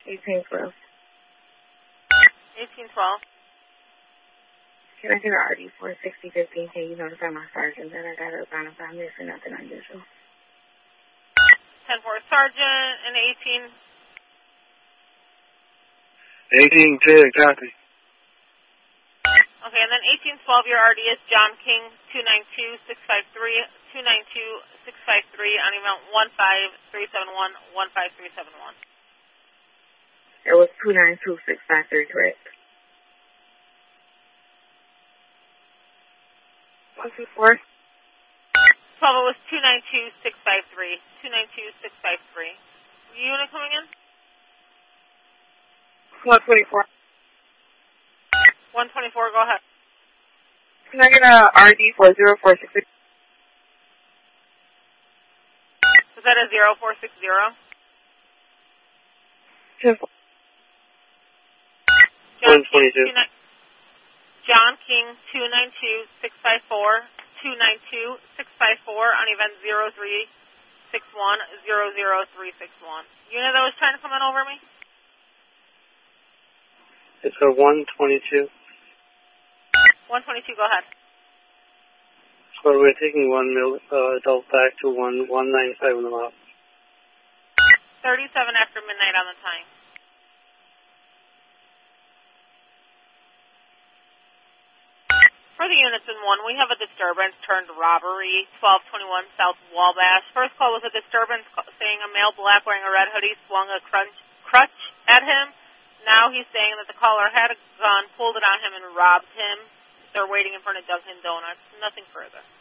1812. 1812. Can I get an RD for 6015? Can you notify my sergeant that I got a bonafide missing, nothing unusual? 10-4 Sergeant and 18. 1810, copy. Okay, and then 1812, your RD is John King, 292-653, 292-653 on event 15371, 15371. It was 292-653, correct? 124? 12, it was 292-653, 292-653. Unit coming in? 124. 124, go ahead. Can I get a RD for 0460? Was that a 0460? 10-4. John King, 292-654, 292-654 on event 0361, 00361. Unit that was trying to come in over me? It's a 122. 122, go ahead. So we're taking one adult back to 195 in the lot. 37 after midnight on the time. For the units in 1, we have a disturbance turned robbery, 1221 South Wabash. First call was a disturbance saying a male black wearing a red hoodie swung a crutch at him. Now he's saying that the caller had a gun, pulled it on him, and robbed him. They're waiting in front of Dunkin' Donuts. Nothing further.